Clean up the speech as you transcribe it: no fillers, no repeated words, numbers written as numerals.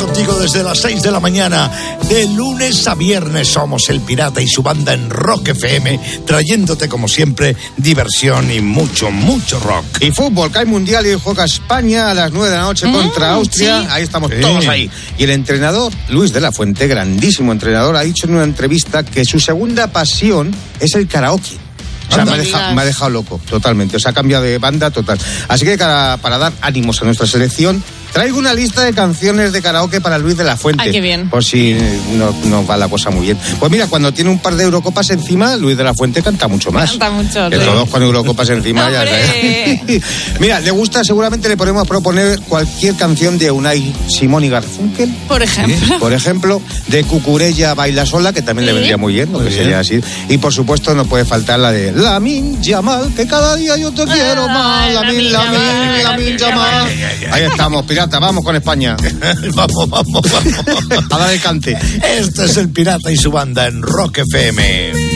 contigo desde las 6 de la mañana. De lunes a viernes somos El Pirata y su banda en Rock FM, trayéndote como siempre diversión y mucho rock. Y fútbol, que hay mundial y juega España a las 9 de la noche contra Austria. Sí. Ahí estamos todos ahí. Y el entrenador, Luis de la Fuente, grandísimo entrenador, ha dicho en una entrevista que su segunda pasión es el karaoke. O sea, me ha dejado loco, totalmente. O sea, ha cambiado de banda total. Así que para dar ánimos a nuestra selección, traigo una lista de canciones de karaoke para Luis de la Fuente. Ay, qué bien. Por si no va la cosa muy bien. Pues mira, cuando tiene un par de Eurocopas encima, Luis de la Fuente canta mucho más. Canta mucho. Que todos con Eurocopas encima ya sabes. Mira, le gusta, seguramente le podemos proponer cualquier canción de Unai Simón y Garfunkel. Por ejemplo. Sí, por ejemplo, de Cucurella Baila Sola, que también le vendría muy bien, lo que sería así. Y por supuesto no puede faltar la de Lamin Yamal, que cada día yo te quiero más. Lamin Yamal. Ahí estamos, pirata, vamos con España. Vamos. A dar el cante. Este es El Pirata y su banda en Rock FM.